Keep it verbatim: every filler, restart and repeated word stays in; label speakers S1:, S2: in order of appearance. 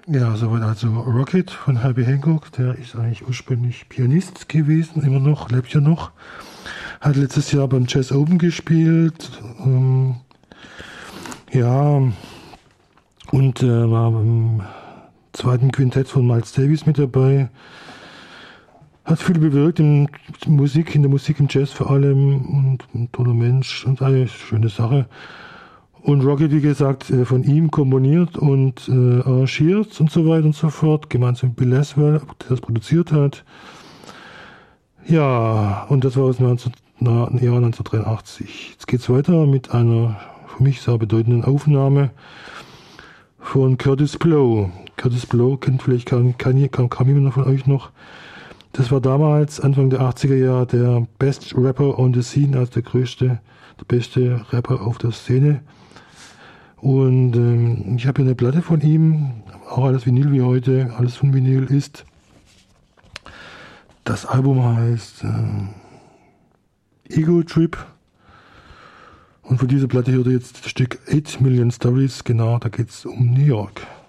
S1: Ja, soweit also Rocket von Herbie Hancock. Der ist eigentlich ursprünglich Pianist gewesen, immer noch, lebt ja noch. Hat letztes Jahr beim Jazz Open gespielt. Ähm, ja, und äh, war beim zweiten Quintett von Miles Davis mit dabei. Hat viel bewirkt in Musik, in der Musik, im Jazz vor allem. Und ein toller Mensch und eine schöne Sache. Und Rocket, wie gesagt, von ihm komponiert und äh, arrangiert und so weiter und so fort, gemeinsam mit Bill Laswell, der das produziert hat. Ja, und das war aus dem Jahr neunzehnhundertdreiundachtzig. Jetzt geht's weiter mit einer für mich sehr bedeutenden Aufnahme von Curtis Blow. Curtis Blow kennt vielleicht kaum, kaum, kaum, kaum jemand von euch noch. Das war damals, Anfang der achtziger Jahre, der Best Rapper on the Scene, also der größte, der beste Rapper auf der Szene. Und ähm, ich habe hier eine Platte von ihm, auch alles Vinyl wie heute, alles von Vinyl ist. Das Album heißt äh, Ego Trip. Und von dieser Platte hört ihr jetzt das Stück eight Million Stories, genau, da geht es um New York.